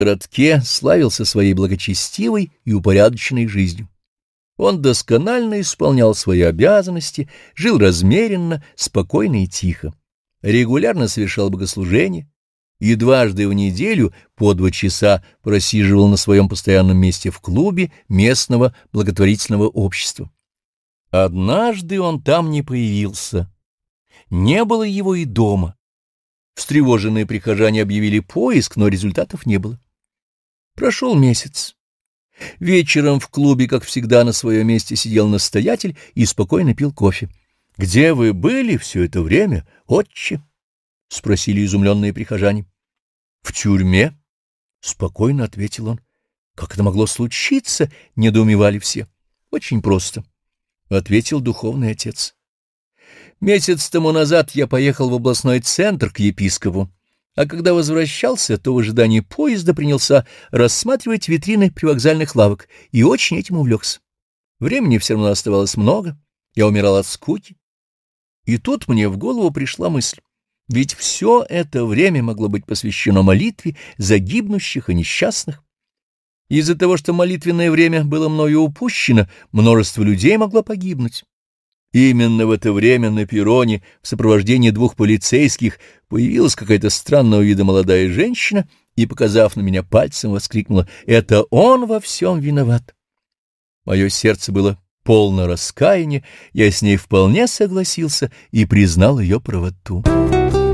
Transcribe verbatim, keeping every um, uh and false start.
городке славился своей благочестивой и упорядоченной жизнью. Он досконально исполнял свои обязанности, жил размеренно, спокойно и тихо, регулярно совершал богослужения и дважды в неделю по два часа просиживал на своем постоянном месте в клубе местного благотворительного общества. Однажды он там не появился, не было его и дома. Встревоженные прихожане объявили поиск, но результатов не было. Прошел месяц. Вечером в клубе, как всегда, на своем месте сидел настоятель и спокойно пил кофе. — Где вы были все это время, отче? — спросили изумленные прихожане. — В тюрьме, — спокойно ответил он. — Как это могло случиться? — недоумевали все. — Очень просто, — ответил духовный отец. Месяц тому назад я поехал в областной центр к епископу, а когда возвращался, то в ожидании поезда принялся рассматривать витрины привокзальных лавок и очень этим увлекся. Времени все равно оставалось много, я умирал от скуки. И тут мне в голову пришла мысль, ведь все это время могло быть посвящено молитве за гибнущих и несчастных. Из-за того, что молитвенное время было мною упущено, множество людей могло погибнуть. Именно в это время на перроне в сопровождении двух полицейских появилась какая-то странного вида молодая женщина и, показав на меня пальцем, воскликнула: «Это он во всем виноват». Мое сердце было полно раскаяния, я с ней вполне согласился и признал ее правоту.